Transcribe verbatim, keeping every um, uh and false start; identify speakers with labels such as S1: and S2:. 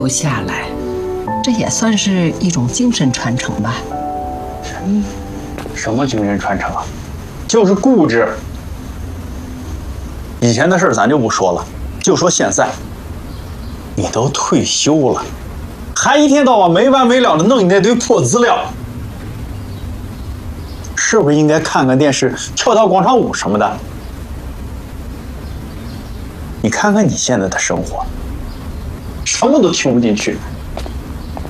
S1: 留下来，这也算是一种精神传承吧。
S2: 嗯，什么精神传承啊？就是固执。以前的事咱就不说了，就说现在，你都退休了，还一天到晚没完没了的弄你那堆破资料，是不是应该看看电视、跳跳广场舞什么的？你看看你现在的生活，什么都听不进去。